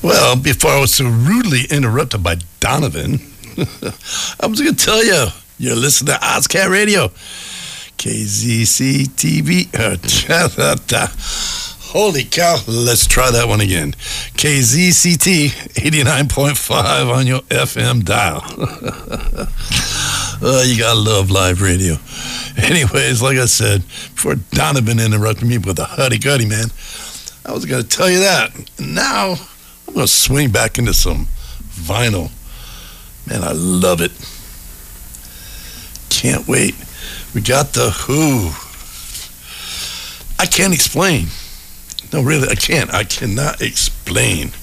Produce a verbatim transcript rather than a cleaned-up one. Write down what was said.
Well, before I was so rudely interrupted by Donovan, I was going to tell you, you're listening to OzCat Radio, K Z C T V. Uh, holy cow, let's try that one again. K Z C T eighty-nine point five on your F M dial. Oh, you gotta love live radio. Anyways, like I said, before Donovan interrupted me with a huddy-guddy, man, I was going to tell you that. Now, I'm going to swing back into some vinyl. Man, I love it. Can't wait. We got The Who. I can't explain. No, really, I can't. I cannot explain